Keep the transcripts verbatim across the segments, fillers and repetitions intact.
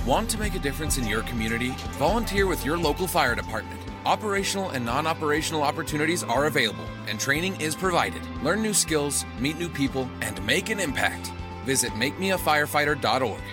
Want to make a difference in your community? Volunteer with your local fire department. Operational and non-operational opportunities are available, and training is provided. Learn new skills, meet new people, and make an impact. Visit make me a firefighter dot org.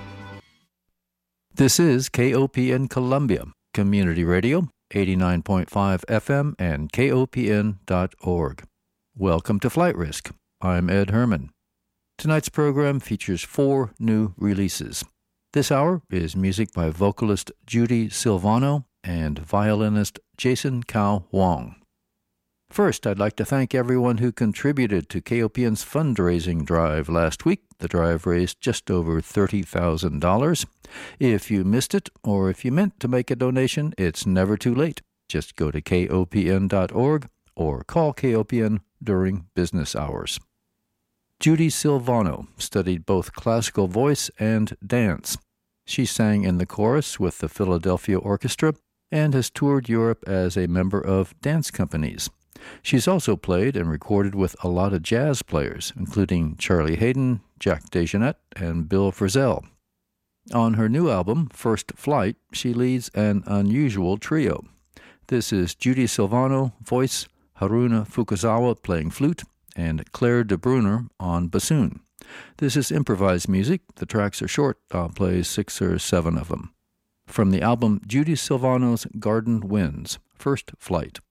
This is K O P N Columbia, Community Radio, eighty-nine point five F M and K O P N dot org. Welcome to Flight Risk. I'm Ed Herman. Tonight's program features four new releases. This hour is music by vocalist Judy Silvano and violinist Jason Cao Wong. First, I'd like to thank everyone who contributed to K O P N's fundraising drive last week. The drive raised just over thirty thousand dollars. If you missed it, or if you meant to make a donation, it's never too late. Just go to K O P N dot org or call K O P N during business hours. Judy Silvano studied both classical voice and dance. She sang in the chorus with the Philadelphia Orchestra and has toured Europe as a member of dance companies. She's also played and recorded with a lot of jazz players, including Charlie Haydn, Jack DeJohnette, and Bill Frisell. On her new album, First Flight, she leads an unusual trio. This is Judy Silvano, voice, Haruna Fukuzawa playing flute, and Claire de Brunner on bassoon. This is improvised music. The tracks are short. I'll play six or seven of them. From the album Judy Silvano's Garden Winds, First Flight.